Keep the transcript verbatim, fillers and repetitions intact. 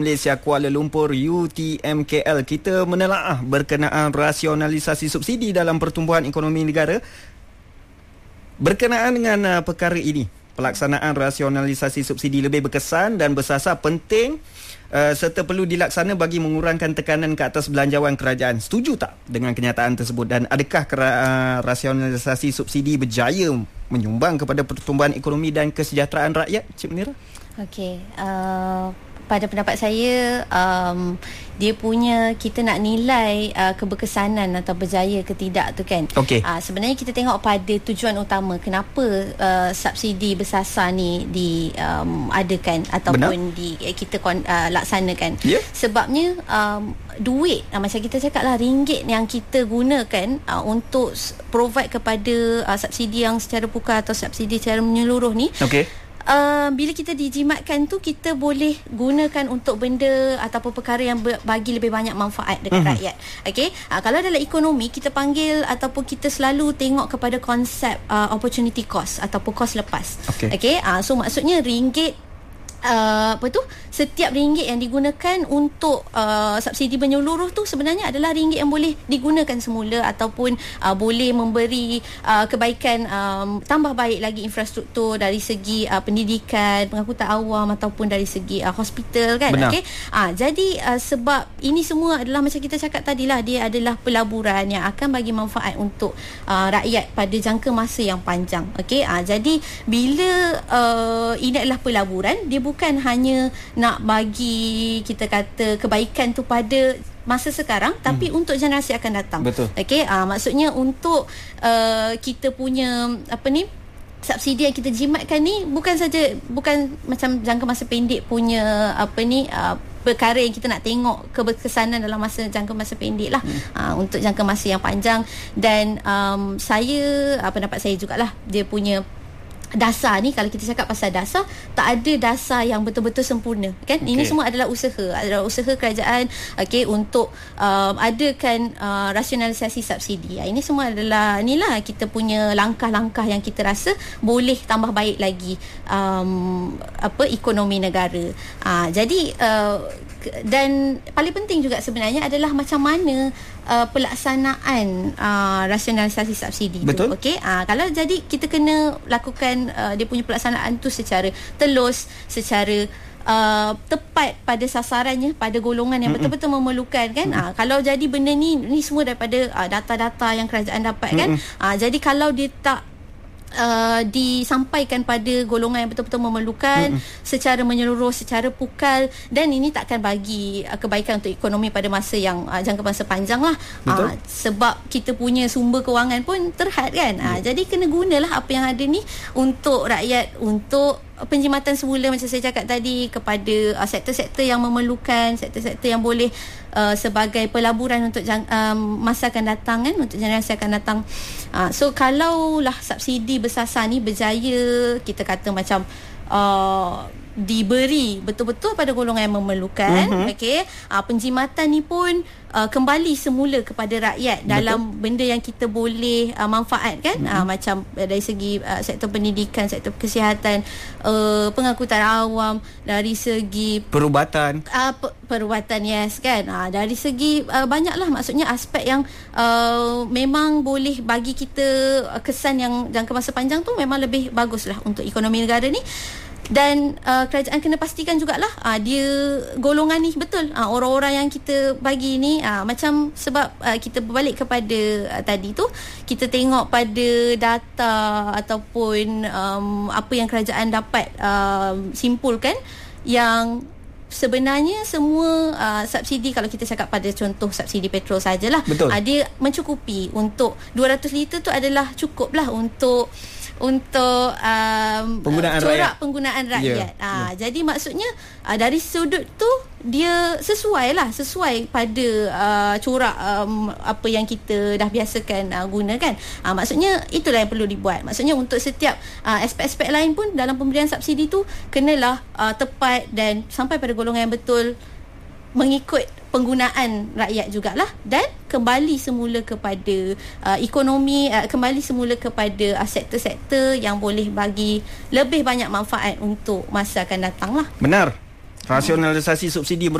Malaysia Kuala Lumpur U T M K L, kita menelaah berkenaan rasionalisasi subsidi dalam pertumbuhan ekonomi negara. Berkenaan dengan uh, perkara ini, pelaksanaan rasionalisasi subsidi lebih berkesan dan bersasar penting uh, serta perlu dilaksana bagi mengurangkan tekanan ke atas belanjawan kerajaan. Setuju tak dengan kenyataan tersebut, dan adakah kera- uh, rasionalisasi subsidi berjaya menyumbang kepada pertumbuhan ekonomi dan kesejahteraan rakyat, Cik Munirah? Okey, uh, pada pendapat saya, um, dia punya, kita nak nilai uh, keberkesanan atau berjaya ke tidak tu kan. Okey. Uh, sebenarnya kita tengok pada tujuan utama kenapa uh, subsidi bersasar ni diadakan um, ataupun di, eh, kita kon, uh, laksanakan. Yeah. Sebabnya um, duit, uh, macam kita cakap lah, ringgit yang kita gunakan uh, untuk provide kepada uh, subsidi yang secara pukal atau subsidi secara menyeluruh ni. Okey. Uh, bila kita dijimatkan tu, kita boleh gunakan untuk benda ataupun perkara yang bagi lebih banyak manfaat dekat mm-hmm. rakyat. Okey, uh, kalau dalam ekonomi kita panggil ataupun kita selalu tengok kepada konsep uh, opportunity cost ataupun kos lepas. Okey, okay? uh, so maksudnya ringgit Uh, apa tu, setiap ringgit yang digunakan untuk uh, subsidi menyeluruh tu sebenarnya adalah ringgit yang boleh digunakan semula ataupun uh, boleh memberi uh, kebaikan, um, tambah baik lagi infrastruktur dari segi uh, pendidikan, pengangkutan awam ataupun dari segi uh, hospital kan. Okey, uh, jadi uh, sebab ini semua adalah macam kita cakap tadilah, dia adalah pelaburan yang akan bagi manfaat untuk uh, rakyat pada jangka masa yang panjang. Okey, uh, jadi bila uh, ini adalah pelaburan, dia bukan hanya nak bagi, kita kata, kebaikan tu pada masa sekarang, tapi hmm. untuk generasi akan datang. Betul. Okey, uh, maksudnya untuk uh, kita punya apa ni, subsidi yang kita jimatkan ni bukan saja, bukan macam jangka masa pendek punya apa ni, uh, perkara yang kita nak tengok keberkesanan dalam masa jangka masa pendek lah, hmm. uh, untuk jangka masa yang panjang. Dan um, saya, uh, pendapat saya jugalah, dia punya dasar ni, kalau kita cakap pasal dasar, tak ada dasar yang betul-betul sempurna kan. Okay. Ini semua adalah usaha, adalah usaha kerajaan, okey, untuk um, adakan uh, rasionalisasi subsidi. Ini semua adalah, inilah kita punya langkah-langkah yang kita rasa boleh tambah baik lagi um, apa ekonomi negara. Uh, jadi uh, dan paling penting juga sebenarnya adalah macam mana uh, pelaksanaan uh, rasionalisasi subsidi. Betul. Tu. Okey, uh, kalau jadi kita kena lakukan uh, dia punya pelaksanaan tu secara telus, secara Uh, tepat pada sasarannya, pada golongan yang mm-hmm. betul-betul memerlukan kan. Mm-hmm. Uh, kalau jadi benda ni, ni semua daripada uh, data-data yang kerajaan dapat kan. Mm-hmm. Uh, jadi kalau dia tak Uh, disampaikan pada golongan yang betul-betul memerlukan mm-hmm. secara menyeluruh, secara pukal, dan ini takkan bagi uh, kebaikan untuk ekonomi pada masa yang uh, jangka masa panjang lah. Uh, sebab kita punya sumber kewangan pun terhad kan. Uh, mm. Jadi kena gunalah apa yang ada ni untuk rakyat, untuk penjimatan semula macam saya cakap tadi kepada uh, sektor-sektor yang memerlukan, sektor-sektor yang boleh uh, sebagai pelaburan untuk jang, um, masa akan datang kan, untuk generasi akan datang. Uh, so kalaulah subsidi bersasar ni berjaya, kita kata macam uh, diberi betul-betul pada golongan yang memerlukan, mm-hmm. okey, uh, penjimatan ni pun uh, kembali semula kepada rakyat. Betul. Dalam benda yang kita boleh uh, manfaatkan, mm-hmm. uh, macam uh, dari segi uh, sektor pendidikan, sektor kesihatan, uh, pengangkutan awam, dari segi perubatan, uh, pe- perubatan yes kan, uh, dari segi uh, banyaklah, maksudnya aspek yang uh, memang boleh bagi kita uh, kesan yang jangka masa panjang tu memang lebih baguslah untuk ekonomi negara ni. Dan uh, kerajaan kena pastikan jugalah uh, dia golongan ni betul, uh, orang-orang yang kita bagi ni, uh, macam sebab uh, kita berbalik kepada uh, tadi tu, kita tengok pada data ataupun um, apa yang kerajaan dapat uh, simpulkan, yang sebenarnya semua uh, subsidi, kalau kita cakap pada contoh subsidi petrol sajalah, uh, dia mencukupi untuk dua ratus liter tu, adalah cukup lah untuk untuk um, penggunaan corak rakyat. penggunaan rakyat. Yeah. Uh, yeah. Jadi maksudnya uh, dari sudut tu dia sesuai lah, sesuai pada uh, corak um, apa yang kita dah biasakan uh, gunakan. Uh, maksudnya itulah yang perlu dibuat. Maksudnya untuk setiap uh, aspek-aspek lain pun dalam pemberian subsidi tu kenalah uh, tepat dan sampai pada golongan yang betul, mengikut penggunaan rakyat jugalah, dan kembali semula kepada uh, ekonomi, uh, kembali semula kepada uh, sektor-sektor yang boleh bagi lebih banyak manfaat untuk masa akan datang lah. Benar. Rasionalisasi subsidi